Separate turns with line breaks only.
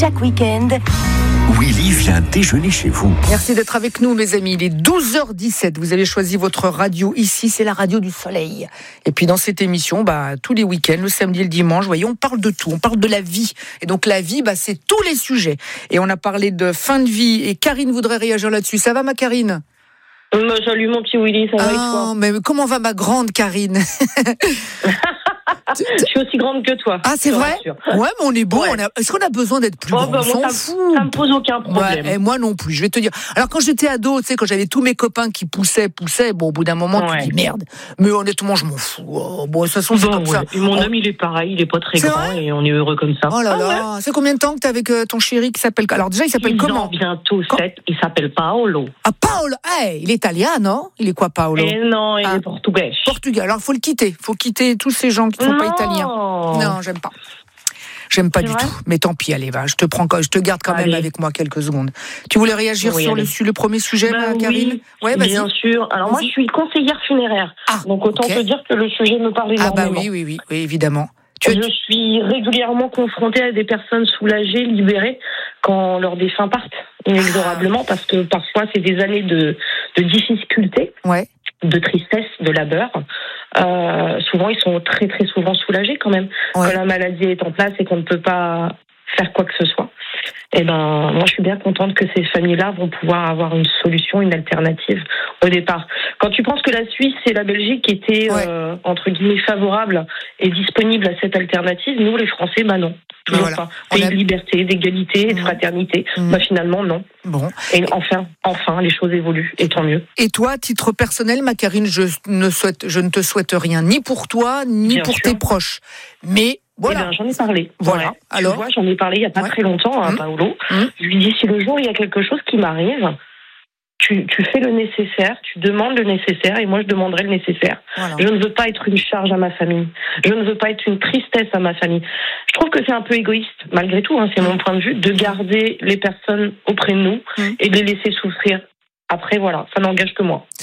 Chaque week-end,
Willy vient déjeuner chez vous.
Merci d'être avec nous, mes amis. Il est 12h17. Vous avez choisi votre radio ici. C'est la radio du soleil. Et puis, dans cette émission, tous les week-ends, le samedi et le dimanche, voyez, on parle de tout. On parle de la vie. Et donc, la vie, c'est tous les sujets. Et on a parlé de fin de vie. Et Karine voudrait réagir là-dessus. Ça va, ma Karine?
Salut, mon petit Willy. Ça va et toi?
Mais comment va ma grande Karine?
Je suis aussi grande que toi.
Ah, c'est vrai? Ouais, mais on est beau.
Ouais.
Est-ce qu'on a besoin d'être plus grand? On s'en fout.
Ça me pose aucun problème.
Ouais, et moi non plus, je vais te dire. Alors, quand j'étais ado, tu sais, quand j'avais tous mes copains qui poussaient, au bout d'un moment, tu dis merde. Mais honnêtement, je m'en fous. De toute façon, c'est comme ça.
Et mon homme, il est pareil, il est pas très grand et on est heureux comme ça.
Oh là là. C'est combien de temps que t'es avec ton chéri qui s'appelle... Alors, déjà, il s'appelle comment?
Bientôt 7. Il s'appelle Paolo.
Ah, Paolo. Il est italien, non? Il est quoi, Paolo?
Non, il est portugais.
Portugais. Alors, il faut le quitter. Il faut quitter tous ces gens qui ne sont pas italiens. Non, j'aime pas. J'aime pas du tout. Mais tant pis, allez, va. Je te garde quand même avec moi quelques secondes. Tu voulais réagir sur le premier sujet, Karine?
Oui, bien sûr. Alors moi, je suis conseillère funéraire. Donc autant te dire que le sujet me parle énormément.
Oui, évidemment.
Je suis régulièrement confrontée à des personnes soulagées, libérées, quand leurs défunts partent inexorablement, parce que parfois c'est des années de difficultés, de tristesse, de labeur. Souvent, ils sont très très souvent soulagés quand même. Quand la maladie est en place et qu'on ne peut pas faire quoi que ce soit. Moi, je suis bien contente que ces familles-là vont pouvoir avoir une solution, une alternative au départ. Quand tu penses que la Suisse et la Belgique étaient, entre guillemets, favorables et disponibles à cette alternative, nous, les Français, non. Toujours pas. Pays de liberté, d'égalité et de fraternité. Finalement, non.
Bon.
Et enfin, les choses évoluent, et tant mieux.
Et toi, à titre personnel, ma Karine, je ne te souhaite rien, ni pour toi, ni pour tes proches. Mais voilà.
J'en ai parlé.
Voilà.
Alors, tu vois, j'en ai parlé il n'y a pas très longtemps à Paolo. Je lui dis, si le jour il y a quelque chose qui m'arrive, tu fais le nécessaire, tu demandes le nécessaire, et moi je demanderai le nécessaire. Voilà. Je ne veux pas être une charge à ma famille. Je ne veux pas être une tristesse à ma famille. Je trouve que c'est un peu égoïste, malgré tout, c'est mon point de vue, de garder les personnes auprès de nous et de les laisser souffrir. Après, voilà, ça n'engage que moi.